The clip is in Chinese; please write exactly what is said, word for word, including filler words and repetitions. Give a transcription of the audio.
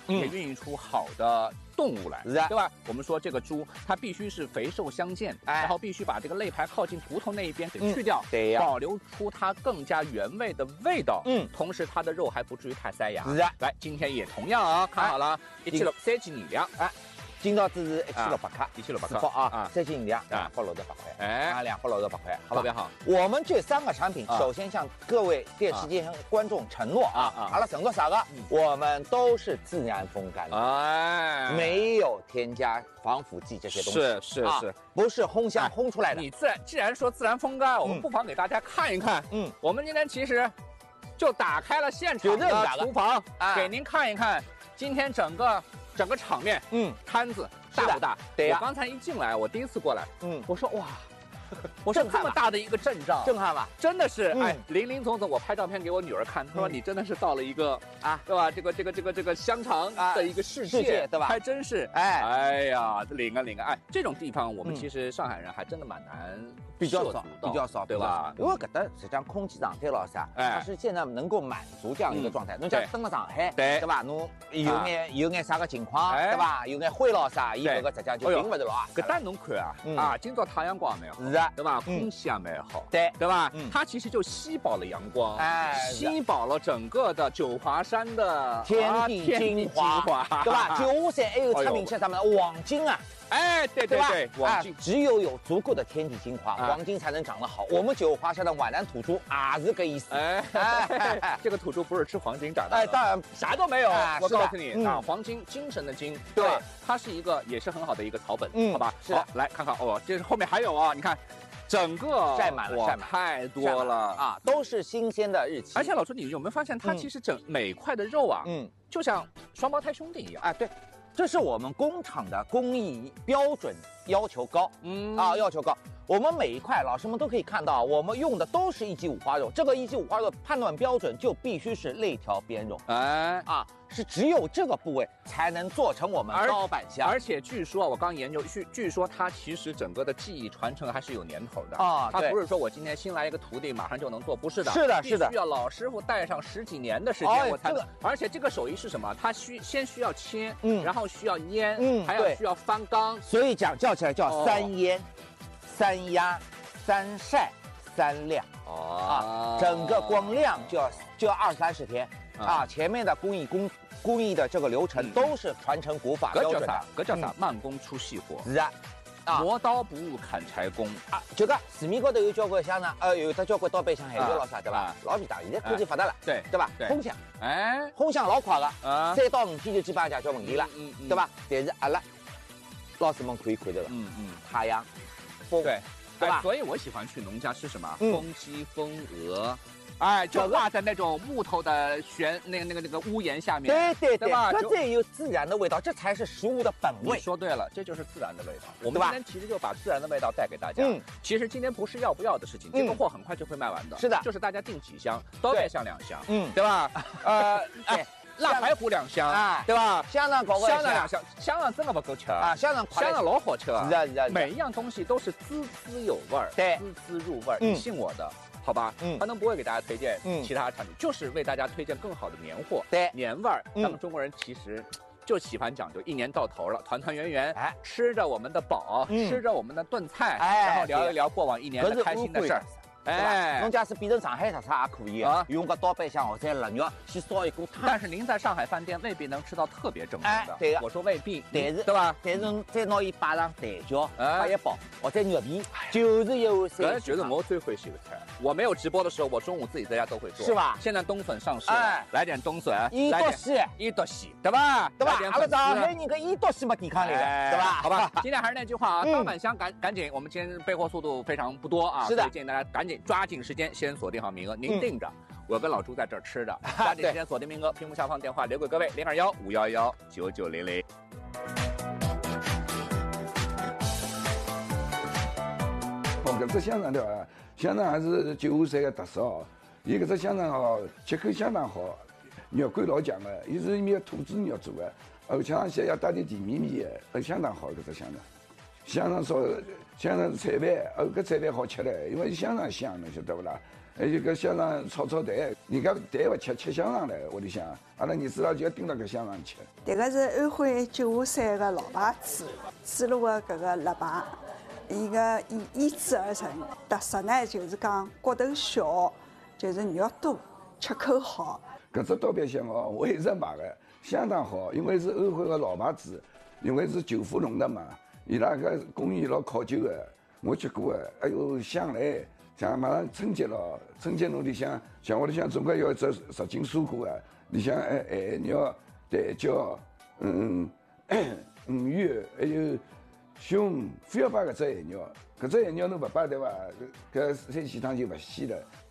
也孕育出好的动物来， 是啊对吧？我们说这个猪，它必须是肥瘦相间， 哎然后必须把这个肋排靠近骨头那一边给去掉， 嗯对呀保留出它更加原味的味道。 嗯同时它的肉还不至于太塞牙。 是啊来，今天也同样啊，看好了，一千六三斤二两， 哎，今朝只是一千六百克， 一千六百克四包啊啊， 三斤二两， 啊两百六十八块， 哎啊，两百六十八块，好吧？ 特别好。 我们这三个产品， 啊首先向各位电视机前观众承诺啊啊啊阿拉承诺啥个？我们都是自然风干的， 哎， 没有添加防腐剂这些东西， 是是啊是， 不是烘箱哎烘出来的。 你自然既然说自然风干，我们嗯不妨给大家看一看。 嗯， 我们今天其实就打开了现场的就这么打个厨房， 哎给您看一看今天整个整个场面嗯摊子是的大不大？ 对呀我刚才一进来，我第一次过来， 嗯， 我说哇，我说这震撼吧么大的一个阵仗， 震撼吧？ 真的是， 嗯哎，林林总总，我拍照片给我女儿看，她说嗯你真的是到了一个啊， 对吧？这个这个这个这个香肠啊的一个世界， 世界对吧还真是， 哎哎呀，领啊领啊，哎，这种地方我们嗯其实上海人还真的蛮难比较少涉足，到比较少， 对吧？ 因为搿搭实际上空气状态咯啥， 哎它是现在能够满足这样一个状态。侬讲对登了上海， 对对吧？侬有眼有眼啥个情况， 哎对吧？有眼灰咯啥，伊对搿个实际上就哎呦并勿是啊。 搿单侬看啊， 嗯啊，今朝太阳光蛮好， 是啊， 对吧？ 嗯空气也蛮好， 对对吧？ 嗯它其实就吸饱了阳光， 哎是的吸饱了整个的九华山的天啊地天地精华，对吧？九华山还有出名气啥么黄金啊， 哎，对对吧？ 对，黄金哎，只有有足够的天地精华， 啊黄金才能长得好。我们九华山的皖南土猪也是个意思。 哎哎， 这个土猪不是吃黄金长大的， 哎，当然啥都没有。我哎是的告诉你嗯啊，黄金精神的金， 对吧？它是一个也是很好的一个草本， 嗯好吧？ 是的好，来看看哦，这是后面还有啊，你看，整个晒满了哇晒满了太多了啊！ 啊，都是新鲜的日期。 而且老朱，你有没有发现，它嗯其实整每块的肉啊， 嗯， 就像双胞胎兄弟一样。 啊，对，这是我们工厂的工艺标准要求高， 嗯啊，要求高。我们每一块老师们都可以看到，我们用的都是一级五花肉。这个一级五花肉判断标准就必须是肋条边肉哎， 啊，是只有这个部位才能做成我们而高板香。 而且据说，我刚研究，据据说它其实整个的技艺传承还是有年头的啊对它不是说我今天新来一个徒弟马上就能做，不是的， 是的是的必须要老师傅带上十几年的时哎间我才能。 这个而且这个手艺是什么？它需先需要切， 嗯然后需要腌， 嗯对还要需要翻缸。 所以讲叫起来叫哦三腌、三压、三晒、三晾哦啊，整个光晾就要就要二三十天啊啊。前面的工艺工工艺的这个流程嗯都是传承古法搿叫标准的啥？，搿叫啥嗯？ 慢工出细活， 是啊，啊磨刀不误砍柴工。 啊，就讲市面高头有交关香肠，呃，有的交关刀背香、海料咯啥，对吧啊？ 老便当，现在科技发达了， 对对吧？ 对烘箱， 哎， 烘箱老快的， 啊， 三到五天就基本上解决问题了， 嗯嗯对？吧？但是阿拉老师们可以看到了， 嗯嗯， 太阳、风， 对。 对吧哎所以我喜欢去农家吃什么嗯风鸡、风鹅，哎，就这个挂在那种木头的悬那个那个那个屋檐下面。 对对对， 对吧就这才有自然的味道，这才是食物的本你味。 说对了，这就是自然的味道。我们对吧今天其实就把自然的味道带给大家。 嗯， 其实今天不是要不要的事情，这个货很快就会卖完的。 是的就是大家订几箱，刀背箱两箱， 嗯， 对吧？呃， 对哎，腊排骨两箱， 哎对吧？ 香肠搞个香肠两箱，香肠真的不够吃啊，香肠快香肠老好吃啊！ 是啊是啊， 每一样东西都是滋滋有味儿， 对滋滋入味儿。 嗯你信我的，好吧？ 嗯可能不会给大家推荐嗯其他产品，就是为大家推荐更好的年货， 对年味儿。 嗯咱们中国人其实就喜欢讲究，一年到头了，团团圆圆， 哎吃着我们的饱， 嗯吃着我们的炖菜， 哎然后聊一聊过往一年的开心的事儿。 对吧？ 哎侬，假使变成上海特产也可以啊用个刀背香或者腊肉去烧一锅汤。 但是您在上海饭店未必能吃到特别正宗的， 哎对的我说未必， 但是对吧？ 但是侬再拿伊摆上蛋饺、 哎发一包或者肉皮，就是一碗三个觉得我最会洗个菜。我没有直播的时候，我中午自己在家都会做， 是吧现在冬笋上市了， 哎来点冬笋， 一来点刀西， 一刀洗，对吧？ 对吧来？点阿拉粉丝上海人搿一刀西没抵抗力的， 哎对吧？ 好吧，今天还是那句话啊， 嗯刀板香赶赶紧，我们今天备货速度非常不多啊， 是的所以建议大家赶紧抓紧时间，先锁定好名额，您嗯定着。我跟老朱在这儿吃着，抓紧时间锁定名额，屏幕下方电话留给各位零二幺五幺幺九九零零。 哦，搿只香肠对伐？香肠还是九华山个特色哦。伊搿只香肠哦，切口相当好，肉感老强个，伊是一面土猪肉做个，而且上些要带点甜绵绵个，呃，相当好搿只香肠。香肠烧香肠是菜饭，呃，搿菜饭好吃嘞，因为香肠香，侬晓得勿啦？ 还有个香肠炒炒蛋，人家蛋不吃，吃香肠嘞。屋里向，阿拉儿子啦就要盯到搿香肠吃。 迭个是安徽九华山的老牌子，猪肉的搿个肋排，伊个以腌制而成，特色呢就是讲骨头小，就是肉多，吃口好。 搿只刀边香哦，我一直买的，相当好，因为是安徽的老牌子，因为是九福弄的嘛，伊拉搿工艺老考究的，我吃过的，哎呦香嘞！像马上春节了，春节侬里向，像我里向总归要一只什锦蔬果啊，里向哎海肉、蛋椒，嗯鱼鱼，还有熊，非要摆搿只海肉，搿只海肉侬勿摆对伐？搿三喜汤就勿鲜了。